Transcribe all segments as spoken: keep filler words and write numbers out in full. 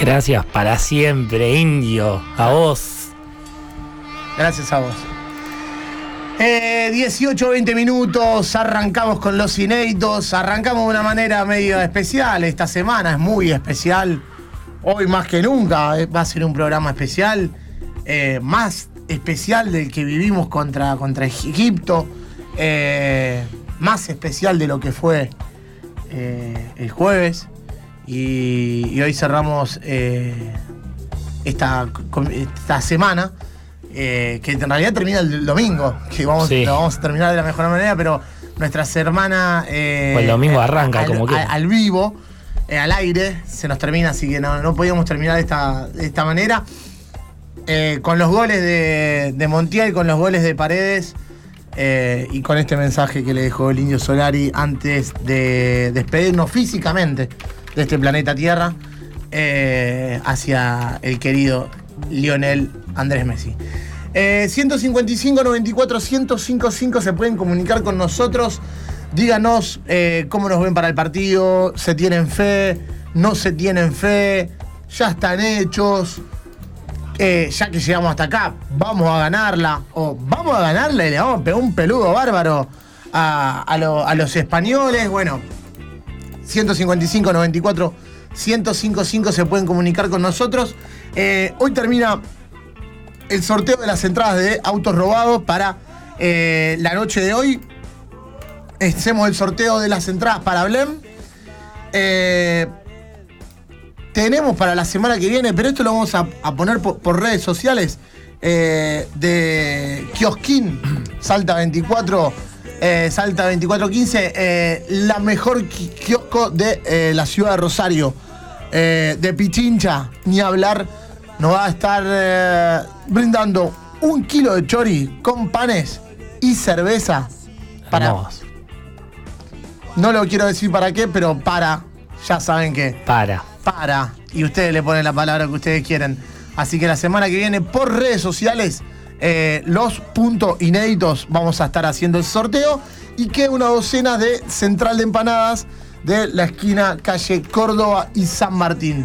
Gracias para siempre, Indio. A vos. Gracias a vos. Eh, dieciocho, veinte minutos, arrancamos con los inéditos. Arrancamos de una manera medio especial. Esta semana es muy especial. Hoy más que nunca va a ser un programa especial. Eh, más especial del que vivimos contra, contra Egipto. Eh, más especial de lo que fue eh, el jueves. Y, y hoy cerramos eh, esta, esta semana. Eh, que en realidad termina el domingo, que vamos, sí. lo vamos a terminar de la mejor manera, pero nuestra semana eh, pues el domingo arranca al, como que al, al vivo, eh, al aire, se nos termina, así que no, no podíamos terminar de esta, de esta manera. Eh, con los goles de, de Montiel, con los goles de Paredes eh, y con este mensaje que le dejó el Indio Solari antes de despedirnos físicamente de este planeta Tierra eh, hacia el querido Lionel Andrés Messi. Eh, ciento cincuenta y cinco, noventa y cuatro, ciento cincuenta y cinco se pueden comunicar con nosotros. Díganos eh, cómo nos ven para el partido. ¿Se tienen fe? ¿No se tienen fe? ¿Ya están hechos? Eh, ya que llegamos hasta acá, ¿vamos a ganarla? ¿O vamos a ganarla y le vamos a pegar un peludo bárbaro a, a, lo, a los españoles? Bueno, ciento cincuenta y cinco, noventa y cuatro, ciento cincuenta y cinco se pueden comunicar con nosotros. Eh, hoy termina el sorteo de las entradas de autos robados para eh, la noche de hoy. Hacemos el sorteo de las entradas para Blem. Eh, tenemos para la semana que viene, pero esto lo vamos a, a poner por, por redes sociales eh, de Kiosquín, Salta veinticuatro, eh, Salta veinticuatro quince, eh, la mejor kiosco de eh, la ciudad de Rosario. Eh, de Pichincha, ni hablar. Nos va a estar eh, brindando un kilo de chori con panes y cerveza. Para. Hermoso. No lo quiero decir para qué, pero para. Ya saben que. Para. Para. Y ustedes le ponen la palabra que ustedes quieren. Así que la semana que viene, por redes sociales, eh, los puntos inéditos, vamos a estar haciendo el sorteo. Y que una docena de Central de Empanadas de la esquina calle Córdoba y San Martín.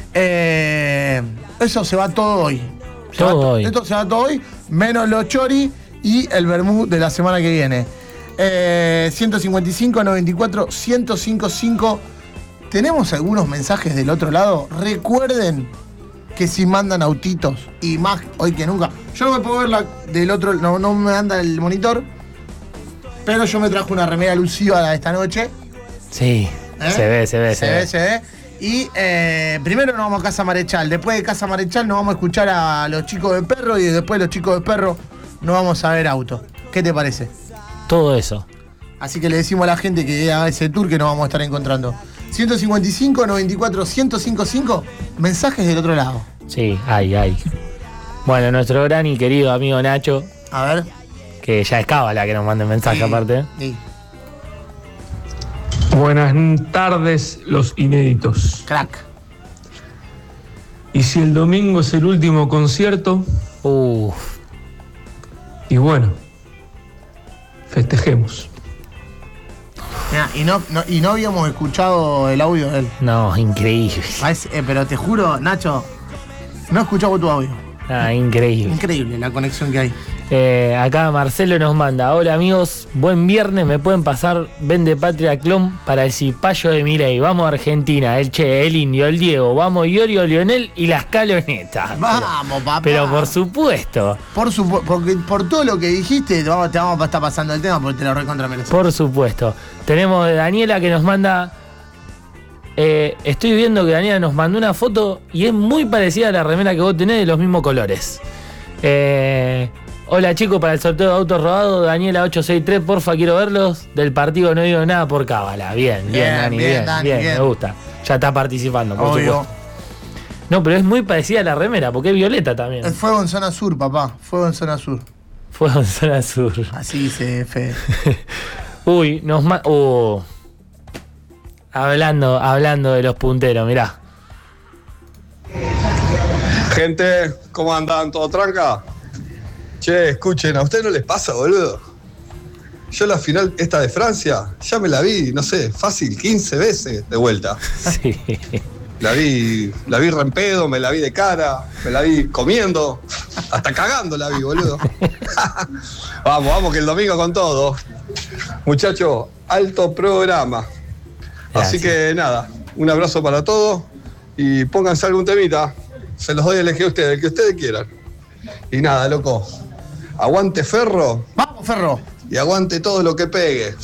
Eh, eso se va todo hoy. Se todo va, hoy. Esto se va todo hoy, menos los chori y el vermú de la semana que viene. Eh, ciento cincuenta y cinco, noventa y cuatro, ciento cincuenta y cinco. ¿Tenemos algunos mensajes del otro lado? Recuerden que si mandan autitos, y más hoy que nunca. Yo no me puedo ver la del otro, no, no me anda el monitor, pero yo me trajo una remera alusiva esta noche. Sí, ¿Eh? se ve, se ve, se, se ve. ve. Se ve. Y eh, primero nos vamos a Casa Marechal. Después de Casa Marechal nos vamos a escuchar a los chicos de Perro. Y después de los chicos de Perro nos vamos a ver auto. ¿Qué te parece? Todo eso. Así que le decimos a la gente que haga ese tour que nos vamos a estar encontrando. ciento cincuenta y cinco, noventa y cuatro, ciento cincuenta y cinco. Mensajes del otro lado. Sí, ay, ay. Bueno, nuestro gran y querido amigo Nacho. A ver. Que ya es cábala que nos mande mensaje sí, aparte. Sí. Buenas tardes, los inéditos. Crack. Y si el domingo es el último concierto. Uff. Y bueno, festejemos. Mirá, y, no, no, y no habíamos escuchado el audio de él. No, increíble. Es, eh, pero te juro, Nacho, no he escuchado tu audio. Ah, increíble. Increíble la conexión que hay. Eh, acá Marcelo nos manda: hola amigos, buen viernes, me pueden pasar Vende Patria Clon para el cipayo de Milei. Vamos a Argentina, el Che, el Indio, el Diego, vamos Iorio, Lionel y las calonetas. Vamos, pero, papá. Pero por supuesto. Por supu- porque por todo lo que dijiste, te vamos, te vamos a estar pasando el tema porque te lo recontra mereces. Por supuesto. Tenemos de Daniela que nos manda. Eh, estoy viendo que Daniela nos mandó una foto y es muy parecida a la remera que vos tenés, de los mismos colores. Eh. Hola chicos, para el sorteo de autos robados, Daniela ocho seis tres, porfa, quiero verlos. Del partido no digo nada por cábala. Bien, bien, bien Dani, bien, bien, Dani, bien, bien, me gusta. Ya está participando, por Obvio. supuesto. No, pero es muy parecida a la remera, porque es violeta también. El fuego en zona sur, papá. Fuego en zona sur. Fuego en zona sur. Así dice Fede. Uy, nos ma... Uh. Hablando, hablando de los punteros, mirá. Gente, ¿cómo andan? ¿Todo tranca? Che, escuchen, ¿a ustedes no les pasa, boludo? Yo la final esta de Francia, ya me la vi, no sé, fácil, quince veces de vuelta. Sí. La vi, la vi rempedo, me la vi de cara, me la vi comiendo, hasta cagando la vi, boludo. Vamos, vamos, que el domingo con todo. Muchachos, alto programa. Gracias. Así que nada, un abrazo para todos y pónganse algún temita. Se los doy a elegir a ustedes, el que ustedes quieran. Y nada, loco, aguante Ferro. Vamos, Ferro. Y aguante todo lo que pegue.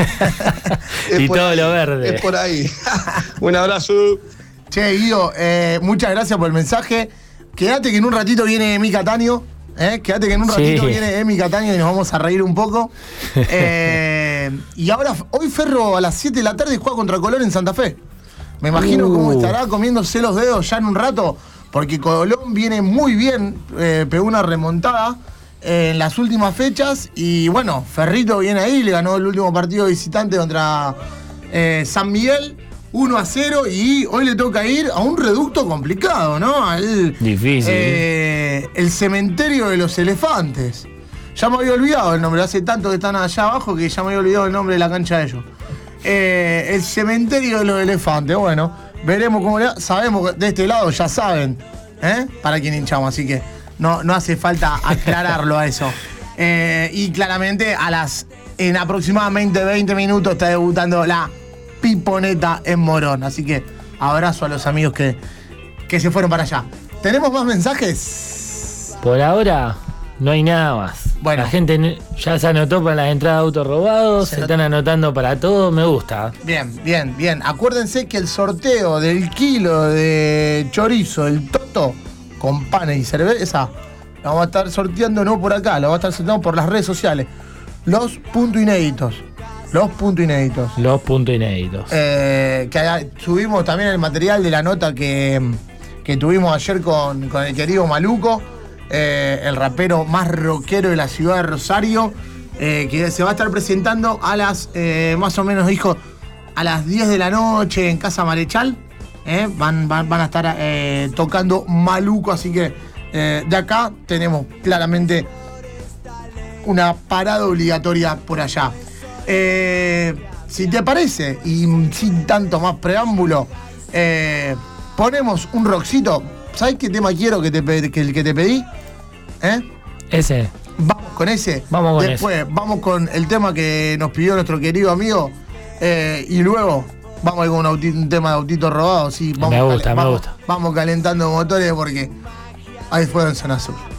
Y por todo ahí, lo verde. Es por ahí. Un abrazo. Che, Guido, eh, muchas gracias por el mensaje. Quédate que en un ratito viene Emi Cataño. ¿eh? Quédate que en un ratito Sí. viene Emi Cataño y nos vamos a reír un poco. Eh, y ahora, hoy Ferro a las siete de la tarde juega contra Colón en Santa Fe. Me imagino Uh. cómo estará comiéndose los dedos ya en un rato, porque Colón viene muy bien, eh, pegó una remontada eh, en las últimas fechas. Y bueno, Ferrito viene ahí, le ganó el último partido visitante contra eh, San Miguel. uno a cero y hoy le toca ir a un reducto complicado, ¿no? Al, Difícil. eh, el cementerio de los elefantes. Ya me había olvidado el nombre, hace tanto que están allá abajo que ya me había olvidado el nombre de la cancha de ellos. Eh, el cementerio de los elefantes, bueno, veremos cómo le va. Sabemos que de este lado ya saben, ¿eh? Para quién hinchamos, así que no, no hace falta aclararlo a eso. Eh, y claramente a las, en aproximadamente veinte minutos está debutando la Piponeta en Morón. Así que abrazo a los amigos que, que se fueron para allá. ¿Tenemos más mensajes? Por ahora no hay nada más. Bueno. La gente ne- ya se anotó para las entradas de autos robados, Se se, anot- están anotando para todo, me gusta. Bien, bien, bien. Acuérdense que el sorteo del kilo de chorizo, el toto, con pan y cerveza, lo vamos a estar sorteando no por acá, lo vamos a estar sorteando por las redes sociales. Los puntos inéditos. Los puntos inéditos. Los puntos inéditos. Eh, que haga- subimos también el material de la nota que, que tuvimos ayer con, con el querido Maluco, eh, el rapero más rockero de la ciudad de Rosario, eh, que se va a estar presentando a las, eh, más o menos dijo, a las diez de la noche en Casa Marechal. eh, van, van, van a estar eh, tocando Maluco, así que eh, de acá tenemos claramente una parada obligatoria por allá. Eh, si te parece, y sin tanto más preámbulo, eh, ponemos un rockcito. ¿Sabes qué tema quiero que, te, pe- que el que te pedí? ¿Eh? Ese. Vamos con ese. Vamos con Después vamos con el tema que nos pidió nuestro querido amigo. eh, y luego vamos con un, auti- un tema de autito robado. Sí, vamos Me gusta, calen- me vamos- gusta. Vamos calentando motores porque ahí fue en Zona Sur.